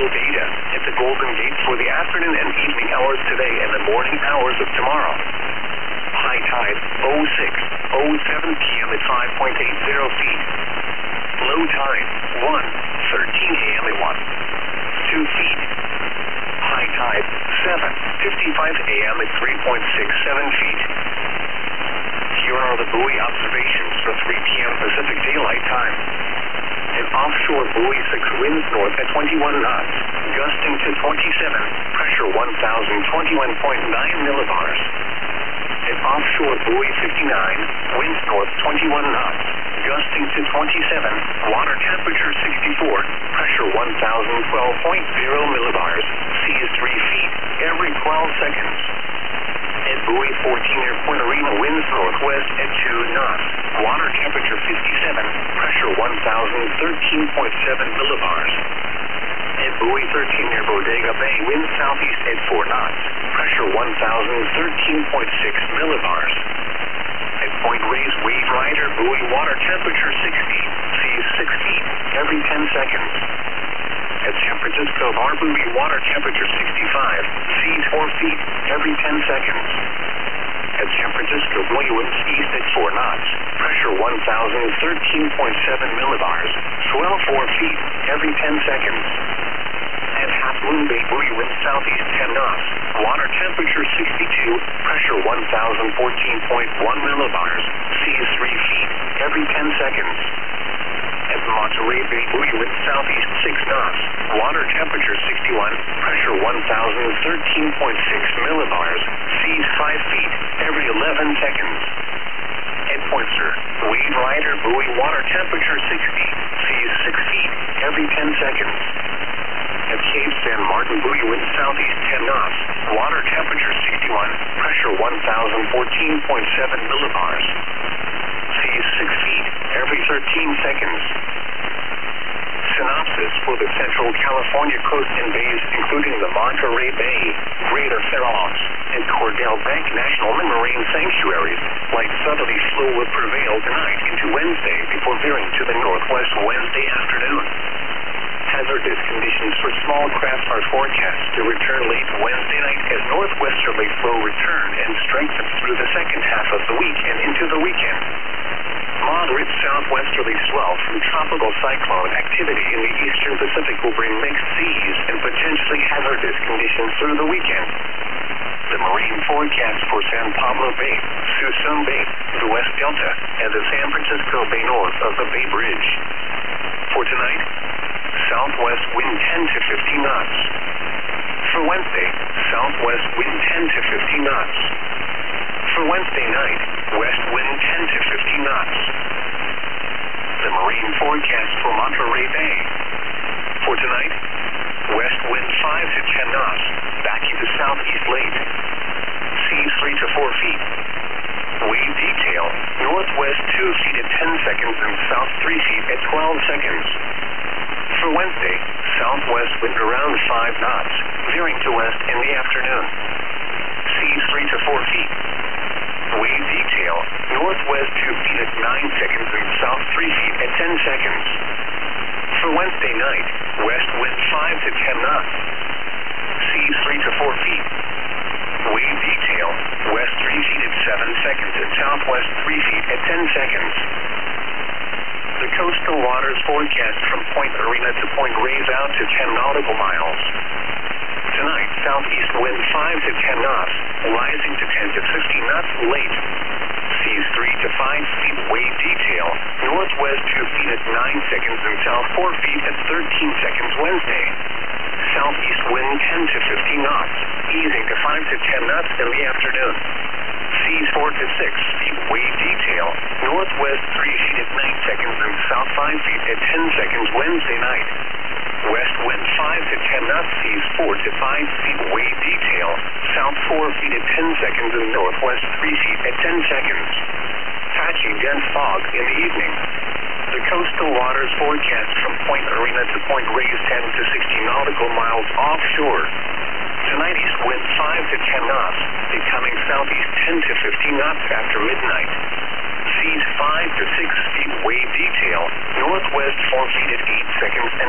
local data at the Golden Gate for the afternoon and evening hours today and the morning hours of tomorrow. High tide 06:07 p.m. at 5.80 feet. Low tide 1:13 a.m. at 2 feet. High tide 7:55 a.m. at 3.67 feet. Here are the buoy observations for 3 p.m. Pacific Daylight Time. An offshore buoy 6 winds north at 21 knots, gusting to 27, pressure 1,021.9 millibars. An offshore buoy 59, winds north 21 knots, gusting to 27, water temperature 64, pressure 1,012.0 millibars, seas 3 feet every 12 seconds. At buoy 14 near Point Arena, winds northwest at 2 knots, water temperature 57, pressure 1,013.7 millibars. At buoy 13 near Bodega Bay, winds southeast at 4 knots, pressure 1,013.6 millibars. At Point Reyes, wave rider, buoy water temperature 60, seas 6 feet every 10 seconds. At San Francisco Bar, buoy water temperature 65, seas 4 feet every 10 seconds. At San Francisco buoy, winds east at 4 knots, pressure 1,013.7 millibars, swell 4 feet every 10 seconds. At Half Moon Bay, buoy, winds southeast 10 knots, water temperature 62, pressure 1,014.1 millibars, seas 3 feet every 10 seconds. At Monterey Bay, buoy, winds southeast 6 knots, water temperature 61, pressure 1,013.6 millibars, seas 5 feet every 11 seconds. At Point Sur, wave rider, buoy, water temperature 60, seas 6 feet every 10 seconds. At Cape San Martin, buoy, winds southeast 10 knots, water temperature 61, pressure 1,014.7 millibars, seas 6 feet every 13 seconds. Synopsis for the Central California coast and bays, including the Monterey Bay, Greater Fair Oaks, and Cordell Bank National Marine Sanctuaries. Light southerly flow will prevail tonight into Wednesday before veering to the northwest Wednesday afternoon. Hazardous conditions for small craft are forecast to return late Wednesday night as northwesterly flow return and strengthen through the second half of the week and into the weekend. Moderate southwesterly swell from tropical cyclone activity in the eastern Pacific will bring mixed seas and potentially hazardous conditions through the weekend. The marine forecast for San Pablo Bay, Suisun Bay, the West Delta, and the San Francisco Bay north of the Bay Bridge. For tonight, southwest wind 10 to 15 knots. For Wednesday, southwest wind 10 to 15 knots. For Wednesday night, west wind 10 to 15 knots. The marine forecast for Monterey Bay. For tonight, west wind 5 to 10 knots, backing to southeast late. Seas 3 to 4 feet. Wave detail, northwest 2 feet at 10 seconds and south 3 feet at 12 seconds. For Wednesday, southwest wind around 5 knots, veering to west in the afternoon. Seas 3 to 4 feet. Wave detail, northwest 2 feet at 9 seconds and south 3 feet at 10 seconds. For Wednesday night, west wind 5 to 10 knots. Seas 3 to 4 feet. Wave detail, west 3 feet at 7 seconds and southwest 3 feet at 10 seconds. The coastal waters forecast from Point Arena to Point Reyes out to 10 nautical miles. Tonight, southeast wind 5 to 10 knots, rising to 10 to 15 knots late. Seas 3 to 5 feet. Wave detail, northwest 2 feet at 9 seconds and south 4 feet at 13 seconds Wednesday. Southeast wind 10 to 15 knots, easing to 5 to 10 knots in the afternoon. Seas 4 to 6 feet. Wave detail, northwest 3 feet at 9 seconds and south 5 feet at 10 seconds Wednesday night. West wind 5 to 10 knots, seas 4 to 5 feet. Wave detail, south 4 feet at 10 seconds and northwest 3 feet at 10 seconds. Patchy dense fog in the evening. The coastal waters forecast from Point Arena to Point Reyes 10 to 60 nautical miles offshore. Tonight, east wind 5 to 10 knots, becoming southeast 10 to 15 knots after midnight. Seas 5 to 6 feet. Wave detail, northwest 4 feet at 8 seconds and